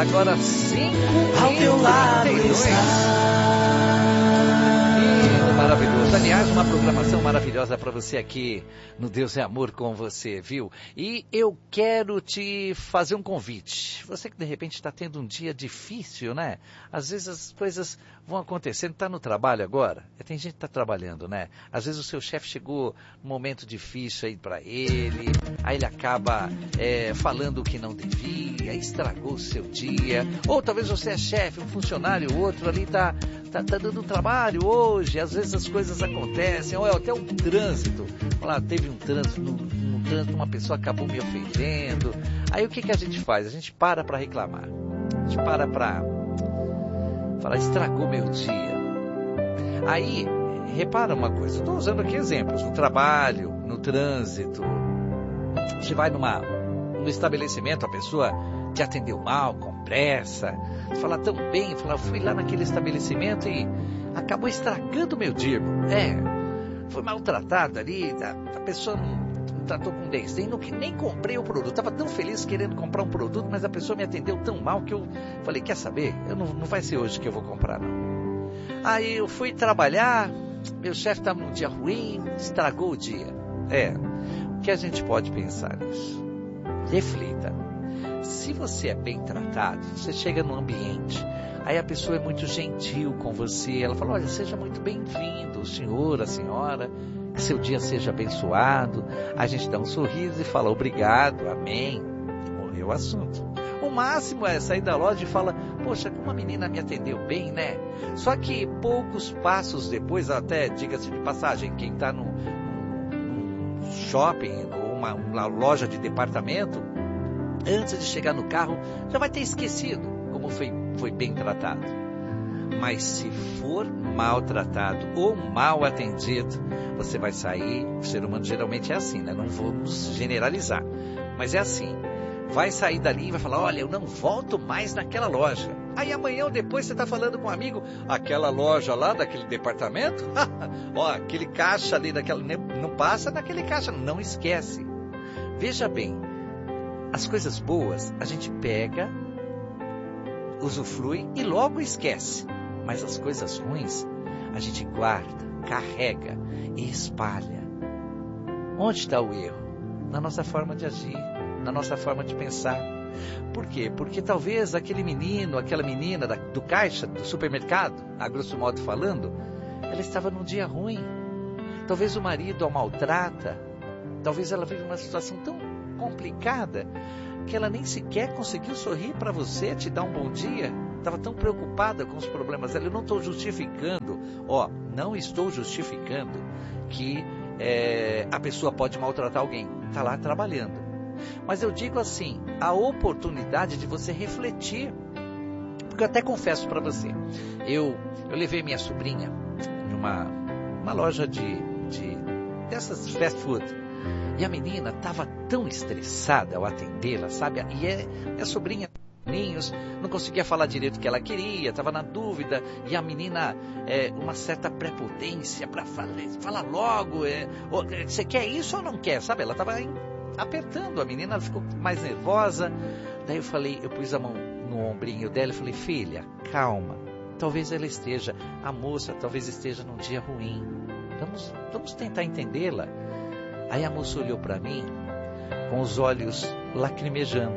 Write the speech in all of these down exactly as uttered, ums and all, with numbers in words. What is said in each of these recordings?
Agora cinco ao teu lado está. Maravilhoso. Aliás, uma programação maravilhosa para você aqui no Deus é Amor com você, viu? E eu quero te fazer um convite. Você que de repente está tendo um dia difícil, né? Às vezes as coisas vão acontecendo. Está no trabalho agora? Tem gente que está trabalhando, né? Às vezes o seu chefe chegou num momento difícil aí para ele, aí ele acaba é, falando o que não devia, estragou o seu dia. Ou talvez você é chefe, um funcionário, o outro ali está tá, tá dando trabalho hoje. Às vezes as coisas acontecem, ou é até um trânsito. Lá teve um trânsito, no, no trânsito uma pessoa acabou me ofendendo. Aí o que, que a gente faz? A gente para para reclamar. A gente para para falar, estragou meu dia. Aí, repara uma coisa, estou usando aqui exemplos, no trabalho, no trânsito. Você vai numa, num estabelecimento, a pessoa te atendeu mal, com pressa, fala tão bem, fala, fui lá naquele estabelecimento e acabou estragando o meu dia. É, foi maltratado ali, a, a pessoa não, não tratou com desdém, não, que nem comprei o produto, estava tão feliz querendo comprar um produto, mas a pessoa me atendeu tão mal que eu falei, quer saber, eu não, não vai ser hoje que eu vou comprar não. Aí eu fui trabalhar, meu chefe estava num dia ruim, estragou o dia. É, o que a gente pode pensar nisso? Reflita. Se você é bem tratado, você chega num ambiente, aí a pessoa é muito gentil com você, ela fala, olha, seja muito bem-vindo, o senhor, a senhora, que seu dia seja abençoado. A gente dá um sorriso e fala, obrigado, amém, morreu o assunto. O máximo é sair da loja e falar, poxa, como a menina me atendeu bem, né? Só que poucos passos depois, até diga-se de passagem, quem está num, num shopping ou uma, uma loja de departamento, antes de chegar no carro, já vai ter esquecido como foi, foi bem tratado. Mas se for maltratado ou mal atendido, você vai sair, o ser humano geralmente é assim, né? Não vamos generalizar, mas é assim. Vai sair dali e vai falar, olha, eu não volto mais naquela loja. Aí amanhã ou depois você está falando com um amigo, aquela loja lá daquele departamento, ó, aquele caixa ali, daquela, não passa naquele caixa, não esquece. Veja bem, as coisas boas a gente pega, usufrui e logo esquece. Mas as coisas ruins a gente guarda, carrega e espalha. Onde está o erro? Na nossa forma de agir, na nossa forma de pensar. Por quê? Porque talvez aquele menino, aquela menina da, do caixa, do supermercado, a grosso modo falando, ela estava num dia ruim. Talvez o marido a maltrata, talvez ela vive uma situação tão complicada que ela nem sequer conseguiu sorrir para você, te dar um bom dia. Estava tão preocupada com os problemas dela. Eu não estou justificando, ó, não estou justificando que é, a pessoa pode maltratar alguém. Está lá trabalhando. Mas eu digo assim, a oportunidade de você refletir. Porque eu até confesso para você, eu, eu levei minha sobrinha numa uma loja de, de dessas fast food. E a menina estava tão estressada ao atendê-la, sabe? E é, minha sobrinha, ninhos, não conseguia falar direito o que ela queria, estava na dúvida. E a menina, é, uma certa prepotência para falar, fala logo, é, você quer isso ou não quer? Sabe? Ela estava apertando a menina, ela ficou mais nervosa. Daí eu falei, eu pus a mão no ombrinho dela e falei, filha, calma. Talvez ela esteja, a moça talvez esteja num dia ruim. Vamos, vamos tentar entendê-la. Aí a moça olhou para mim com os olhos lacrimejando.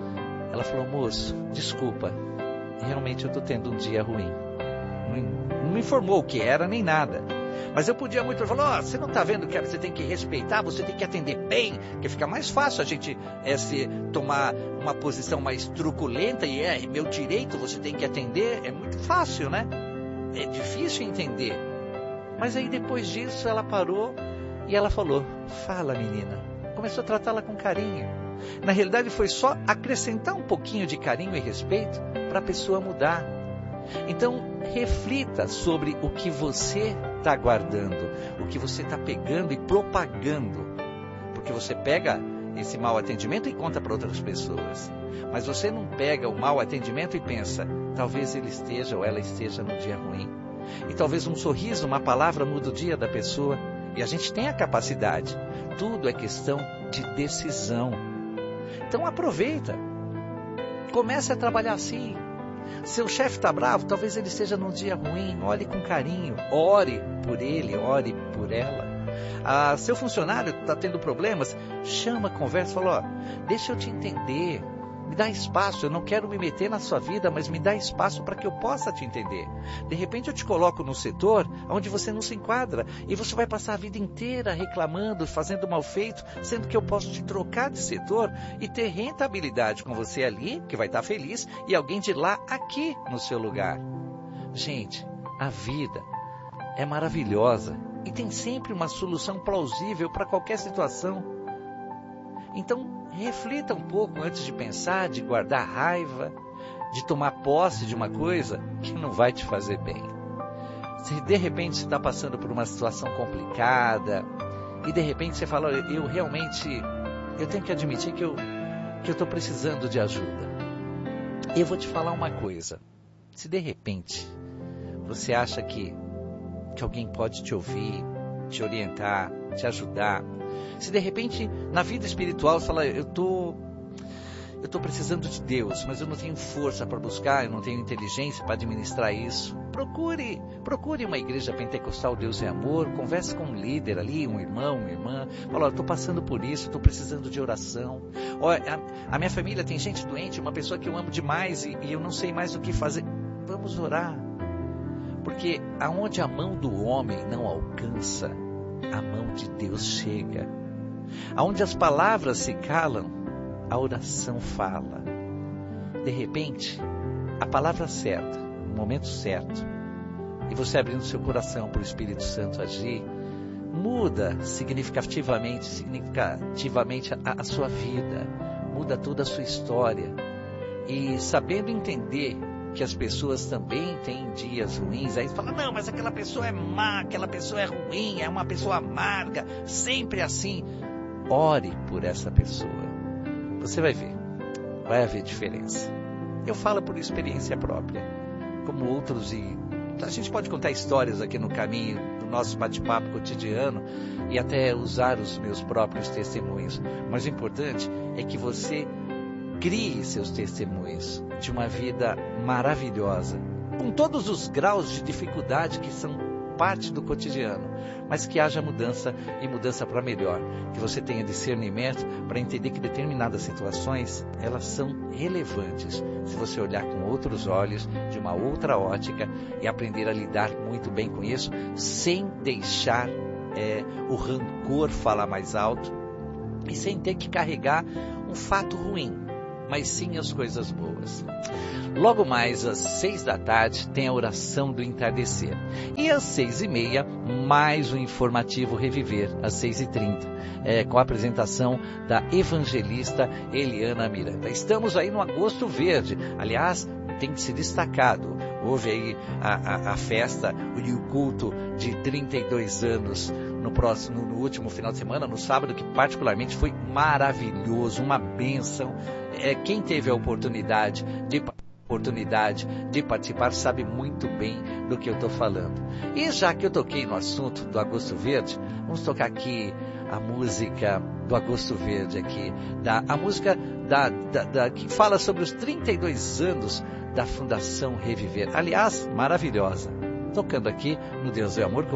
Ela falou, moço, desculpa, realmente eu estou tendo um dia ruim. Não, não me informou o que era nem nada. Mas eu podia muito falar, oh, você não está vendo que você tem que respeitar, você tem que atender bem, porque fica mais fácil a gente é, se tomar uma posição mais truculenta e é meu direito, você tem que atender, é muito fácil, né? É difícil entender. Mas aí depois disso ela parou e ela falou, fala menina, começou a tratá-la com carinho. Na realidade foi só acrescentar um pouquinho de carinho e respeito para a pessoa mudar. Então reflita sobre o que você está guardando, o que você está pegando e propagando. Porque você pega esse mau atendimento e conta para outras pessoas. Mas você não pega o mau atendimento e pensa, talvez ele esteja ou ela esteja no dia ruim. E talvez um sorriso, uma palavra muda o dia da pessoa. E a gente tem a capacidade. Tudo é questão de decisão. Então aproveita. Comece a trabalhar assim. Seu chefe está bravo, talvez ele esteja num dia ruim, olhe com carinho, ore por ele, ore por ela. Ah, seu funcionário está tendo problemas, chama, conversa, fala, ó, deixa eu te entender, me dá espaço, eu não quero me meter na sua vida, mas me dá espaço para que eu possa te entender. De repente eu te coloco num setor onde você não se enquadra, e você vai passar a vida inteira reclamando, fazendo mal feito, sendo que eu posso te trocar de setor e ter rentabilidade com você ali, que vai estar feliz, e alguém de lá aqui no seu lugar. Gente, a vida é maravilhosa e tem sempre uma solução plausível para qualquer situação. Então, reflita um pouco antes de pensar, de guardar raiva, de tomar posse de uma coisa que não vai te fazer bem. Se de repente você está passando por uma situação complicada e de repente você fala, eu realmente, eu tenho que admitir que eu que eu estou precisando de ajuda. Eu vou te falar uma coisa. Se de repente você acha que, que alguém pode te ouvir, te orientar, te ajudar, se de repente na vida espiritual você fala, eu tô, eu tô precisando de Deus, mas eu não tenho força para buscar, eu não tenho inteligência para administrar isso, procure, procure uma igreja pentecostal Deus é Amor, converse com um líder ali, um irmão, uma irmã, fala, eu estou passando por isso, estou precisando de oração. Olha, a, a minha família tem gente doente, uma pessoa que eu amo demais e, e eu não sei mais o que fazer. Vamos orar, porque aonde a mão do homem não alcança, a mão de Deus chega. Aonde as palavras se calam, a oração fala. De repente, a palavra certa, no momento certo, e você abrindo seu coração para o Espírito Santo agir, muda significativamente, significativamente a, a sua vida, muda toda a sua história. E sabendo entender que as pessoas também têm dias ruins, aí você fala, não, mas aquela pessoa é má, aquela pessoa é ruim, é uma pessoa amarga, sempre assim. Ore por essa pessoa. Você vai ver, vai haver diferença. Eu falo por experiência própria, como outros, e a gente pode contar histórias aqui no caminho do nosso bate-papo cotidiano e até usar os meus próprios testemunhos. Mas o importante é que você crie seus testemunhos de uma vida maravilhosa, com todos os graus de dificuldade que são parte do cotidiano, mas que haja mudança e mudança para melhor, que você tenha discernimento para entender que determinadas situações, elas são relevantes, se você olhar com outros olhos, de uma outra ótica e aprender a lidar muito bem com isso, sem deixar é, o rancor falar mais alto e sem ter que carregar um fato ruim, mas sim as coisas boas. Logo mais às seis da tarde tem a oração do entardecer. E às seis e meia, mais um informativo Reviver, às seis e trinta, é, com a apresentação da evangelista Eliana Miranda. Estamos aí no Agosto Verde. Aliás, tem se destacado. Houve aí a, a, a festa e o culto de trinta e dois anos no próximo, no último final de semana, no sábado, que particularmente foi maravilhoso, uma bênção. É, quem teve a oportunidade de oportunidade de participar sabe muito bem do que eu estou falando. E já que eu toquei no assunto do Agosto Verde, vamos tocar aqui a música do Agosto Verde aqui, da, a música da, da, da, que fala sobre os trinta e dois anos da Fundação Reviver. Aliás, maravilhosa. Tocando aqui no Deus é Amor.